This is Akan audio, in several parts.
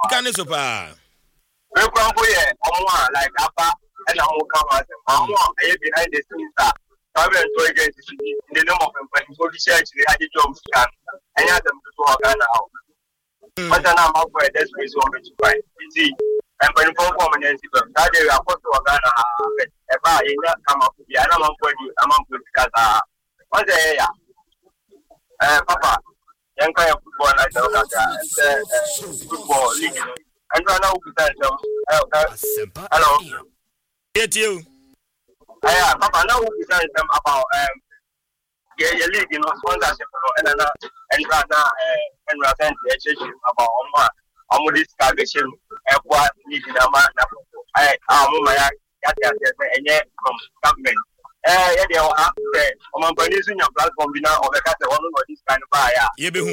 Can super. We come for ye. Like Papa and I'm come behind the scenes. Private agencies in the name of employee research. They had the jobs can and had them to work now. But then I'm up for this reason to find. See, and when you come permanent, that they are supposed to work on a bar in that come up. Yeah, I'm on for you. I'm on for Kata. What's the Papa? Young kind of football like that, football league. And I know hello. Get you. Papa, now we tell them about your league, sponsorship, and about this calculation, and what league in a man. I from government. They will have to say, I'm producing your platform now, or the cat of this kind of fire. You be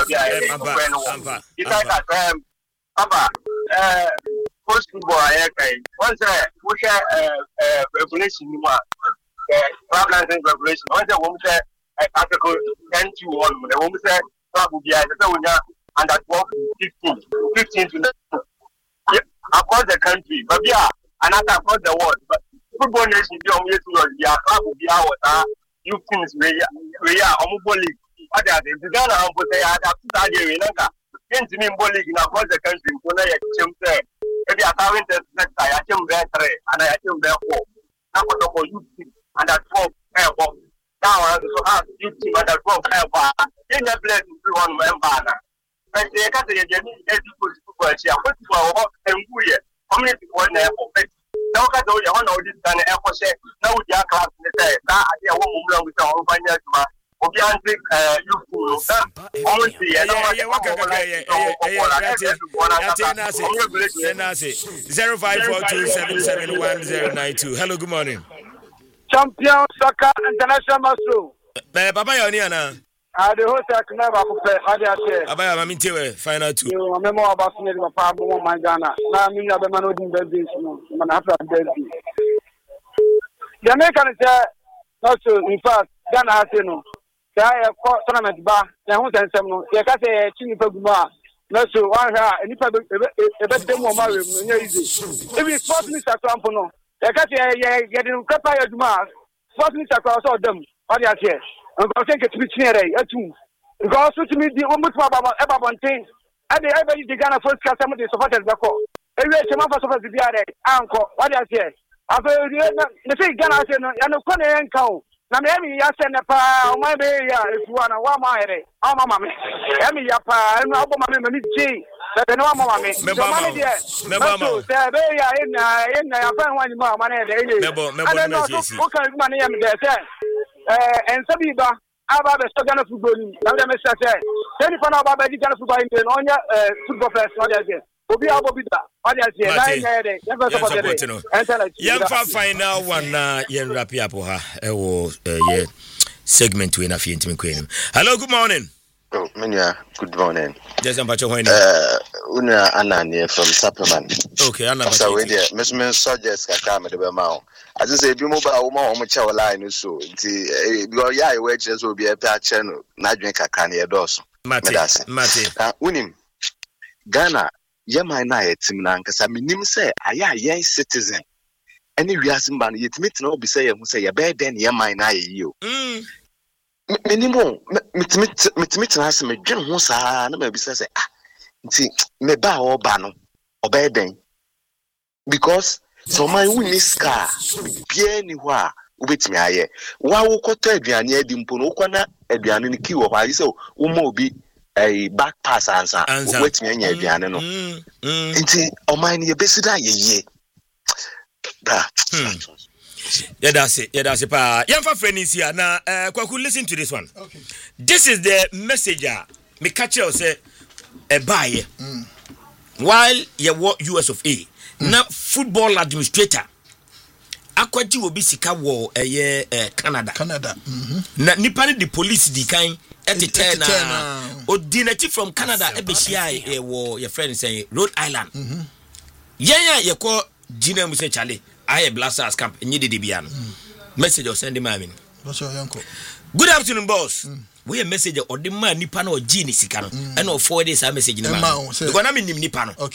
Papa, post football, once we share regulation, problem regulation. Once a woman said, Article 10 to 1, the woman said, will be under 12, 15 to across the country, but yeah, another across the world. But football nation, the club will be our youth teams, we are on league. What are they? The Ghana will say, I have to study in into me league across the country, when I say, if you are having the next I am there 3 and I am there 4. Now, for you and that 12 airport. Now, I also have you and that 12 airport. In the place to one member. But they can't say, football and we how many people in the airport? Now, I know you want this kind of airport. Now, we are class in the day. That idea won't with our own Hello, good morning. Champion Soccer International Master. Papa Yoniana. The host I never Abaya final 2. You remember about the Pablo Mangana. Now, me, the man who didn't the American said, also, in fact, Ghana has no. There are tournament bar, the whole time, the Cassa Chini Paguma, no, so one and if I bet them more married, if you sport Mr. Crampono, the Cassa getting Capaya Dumas, sport Mr. Cross or them, what you say, and go take it to be near a 2. Because to me, the almost about one thing, and the everybody the Ghana first class, some of the supporters the call. Every time for supposed to be a uncle, what you say. After the thing Ghana said, and no corner and cow. Na me ya send pa o ma be ya efuwa na wa ma here o ma me emi ya pa no abo ma me ji be no ma me so ma me de me ba ma se be ya ina ya fa wan ma ma na de ile me na ji o kan ma na ya me de se en sabi ba aba be so Ghana football ni na me say say ni fa na aba be Ghana football ni no nya football first no de obi abobida what you say na nya de yam fa final one na yen wrap up ha e wo ye segment we na fi ntimi kwenim. Hello, good morning. Oh, Menya, good morning. Just am pacho when una Anani from Supplement. Okay, Anna. So we there Mr. Suggest ka me de be ma. I just say bi mo ba wo ma o mo che line so nti bi ya e we che so bi e pa che no na dwen kakra na ye doso. Mate. Unim Ghana Yama na yetim na nkasa minim say aya yen citizen any wiasimba no yetimi tena obi say hu say ye be den yama na ye o minimo mitimi tena se me dwen ho saa na ma bi say nti me ba o ba no obe den because so my wuni ska bia ni ho a obetimi aye wa wo koto aduane adi mpo no kwa na aduane ni ki wo ba yi say wo ma obi a back pass answer wait me anya aduane no nti o man ye besida ye yeah that's it pa yamfa friends here na kwaku listen to this one. Okay, this is the messenger me catch you say e buy while you US of A na football administrator akwaji obi sika wo Canada na nipa ni the police di kan etena odinati from Canada ebehia wo your friend say Rhode Island ye ko Gina mu say Charlie I blasters camp nyi de bia no message or send him amen good afternoon boss we a message or the man nipa na o Gina sika no and o forward this message ni ma because na me nim nipa no